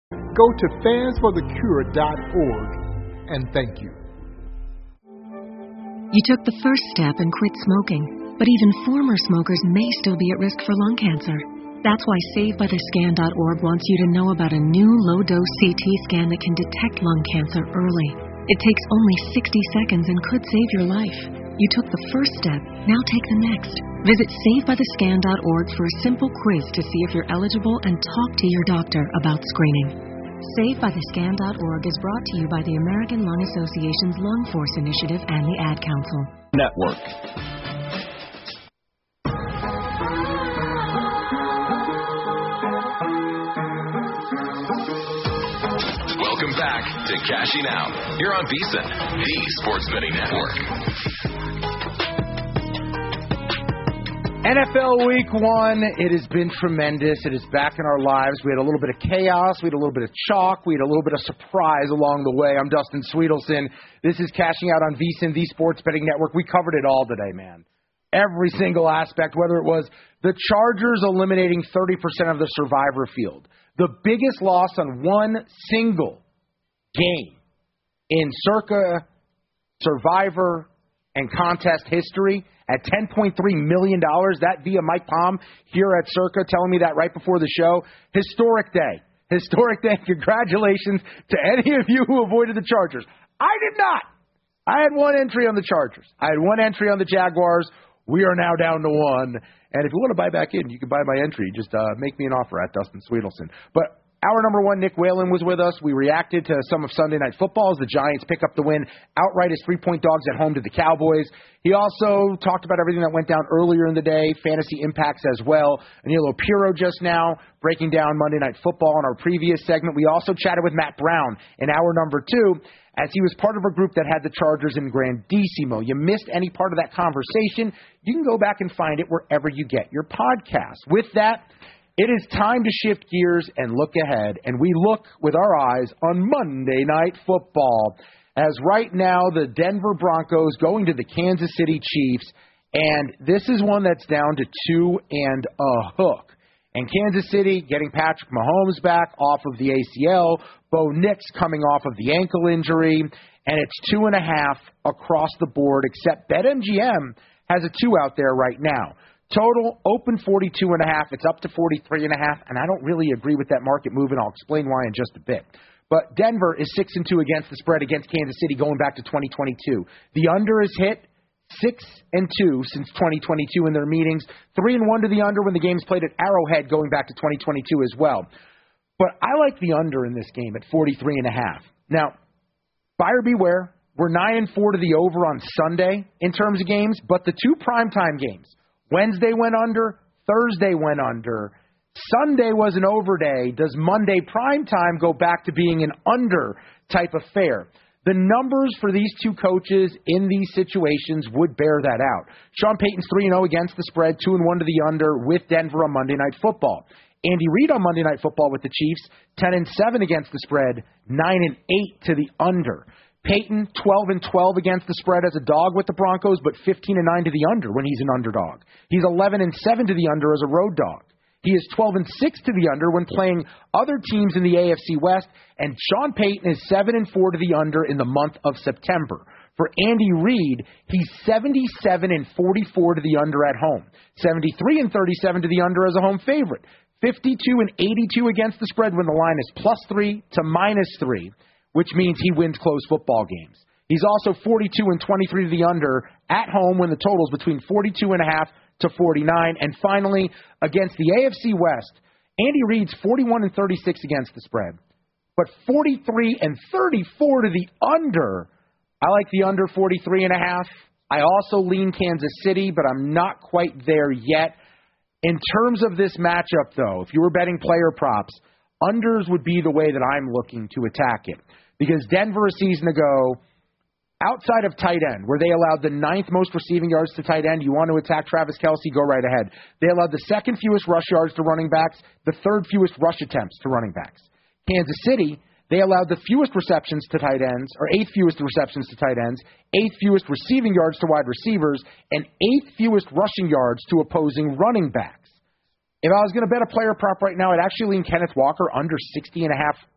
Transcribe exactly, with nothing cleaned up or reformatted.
Go to fans for the cure dot org and thank you. You took the first step and quit smoking, but even former smokers may still be at risk for lung cancer. That's why save by the scan dot org wants you to know about a new low-dose C T scan that can detect lung cancer early. It takes only sixty seconds and could save your life. You took the first step, now take the next. Visit save by the scan dot org for a simple quiz to see if you're eligible and talk to your doctor about screening. save by the scan dot org is brought to you by the American Lung Association's Lung Force Initiative and the Ad Council. Network. Welcome back to Cashing Out. You're on VSiN, the Sports Betting Network. N F L Week One, it has been tremendous. It is back in our lives. We had a little bit of chaos. We had a little bit of chalk. We had a little bit of surprise along the way. I'm Dustin Sweetelson. This is Cashing Out on VSiN, the Sports Betting Network. We covered it all today, man. Every single aspect, whether it was the Chargers eliminating thirty percent of the survivor field, the biggest loss on one single game in circa survivor and contest history at ten point three million dollars. That via Mike Palm here at Circa telling me that right before the show. Historic day. Historic day. Congratulations to any of you who avoided the Chargers. I did not. I had one entry on the Chargers. I had one entry on the Jaguars. We are now down to one. And if you want to buy back in, you can buy my entry. Just uh, make me an offer at Dustin Sweetelson. But hour number one, Nick Whalen was with us. We reacted to some of Sunday Night Football as the Giants pick up the win outright as three-point dogs at home to the Cowboys. He also talked about everything that went down earlier in the day, fantasy impacts as well. Anilo Piro just now breaking down Monday Night Football in our previous segment. We also chatted with Matt Brown in hour number two as he was part of a group that had the Chargers in Grandissimo. You missed any part of that conversation, you can go back and find it wherever you get your podcast. With that, it is time to shift gears and look ahead, and we look with our eyes on Monday Night Football. As right now, the Denver Broncos going to the Kansas City Chiefs, and this is one that's down to two and a hook. And Kansas City getting Patrick Mahomes back off of the A C L, Bo Nix coming off of the ankle injury, and it's two and a half across the board, except BetMGM has a two out there right now. Total open forty-two and a half. It's up to forty-three and a half, and I don't really agree with that market move, and I'll explain why in just a bit. But Denver is six and two against the spread against Kansas City going back to twenty twenty-two. The under is hit six and two since twenty twenty-two in their meetings. Three and one to the under when the game's played at Arrowhead going back to twenty twenty-two as well. But I like the under in this game at forty-three and a half. Now, buyer beware. We're nine and four to the over on Sunday in terms of games, but the two primetime games, Wednesday went under, Thursday went under, Sunday was an over day. Does Monday primetime go back to being an under type affair? The numbers for these two coaches in these situations would bear that out. Sean Payton's three and oh against the spread, two and one to the under with Denver on Monday Night Football. Andy Reid on Monday Night Football with the Chiefs, ten and seven against the spread, nine and eight to the under. Payton, twelve and twelve against the spread as a dog with the Broncos, but fifteen and nine to the under when he's an underdog. He's eleven and seven to the under as a road dog. He is twelve and six to the under when playing other teams in the A F C West, and Sean Payton is seven and four to the under in the month of September. For Andy Reid, he's seventy-seven and forty-four to the under at home, seventy-three and thirty-seven to the under as a home favorite, fifty-two and eighty-two against the spread when the line is plus three to minus three, which means he wins close football games. He's also forty-two and twenty-three to the under at home when the total's between forty-two and a half to forty-nine. And finally, against the A F C West, Andy Reid's forty-one and thirty-six against the spread, but forty-three and thirty-four to the under. I like the under forty-three and a half. I also lean Kansas City, but I'm not quite there yet. In terms of this matchup, though, if you were betting player props, unders would be the way that I'm looking to attack it. Because Denver a season ago, outside of tight end, where they allowed the ninth most receiving yards to tight end, you want to attack Travis Kelce, go right ahead. They allowed the second fewest rush yards to running backs, the third fewest rush attempts to running backs. Kansas City, they allowed the fewest receptions to tight ends, or eighth fewest receptions to tight ends, eighth fewest receiving yards to wide receivers, and eighth fewest rushing yards to opposing running backs. If I was going to bet a player prop right now, I'd actually lean Kenneth Walker under sixty and a half